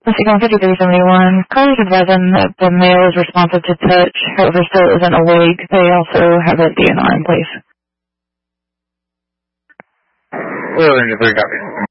Michigan 5371. Callers advising that the male is responsive to touch, however still isn't awake. They also have a DNR in place. Wheeler into 3 copies.